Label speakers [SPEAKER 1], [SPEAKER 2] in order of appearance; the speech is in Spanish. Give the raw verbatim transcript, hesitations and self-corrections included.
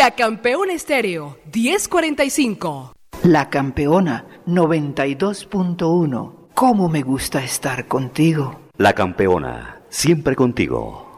[SPEAKER 1] La Campeona Estéreo diez cuarenta y cinco.
[SPEAKER 2] La Campeona noventa y dos punto uno. ¿Cómo me gusta estar contigo?
[SPEAKER 3] La Campeona, siempre contigo.